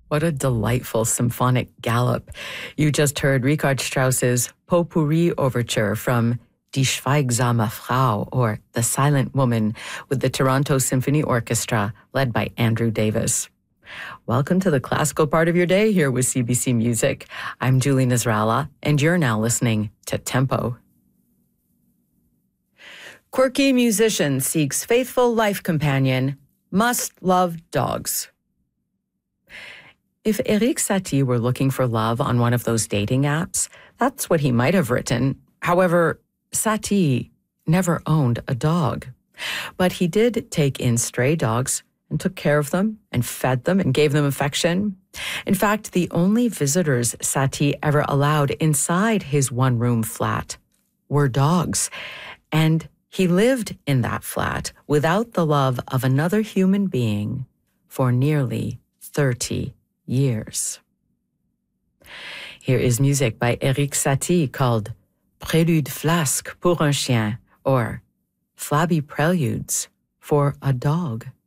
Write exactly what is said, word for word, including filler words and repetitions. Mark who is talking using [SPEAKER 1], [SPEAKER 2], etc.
[SPEAKER 1] What a delightful symphonic gallop. You just heard Richard Strauss's Potpourri Overture from Die Schweigsame Frau, or The Silent Woman, with the Toronto Symphony Orchestra, led by Andrew Davis. Welcome to the classical part of your day here with C B C Music. I'm Julie Nasrallah, and you're now listening to Tempo. Quirky musician seeks faithful life companion, must love dogs. If Erik Satie were looking for love on one of those dating apps, that's what he might have written. However, Satie never owned a dog. But he did take in stray dogs and took care of them and fed them and gave them affection. In fact, the only visitors Satie ever allowed inside his one-room flat were dogs. And he lived in that flat without the love of another human being for nearly thirty years. Here is music by Erik Satie called Prélude flasque pour un chien, or Flabby Preludes for a Dog.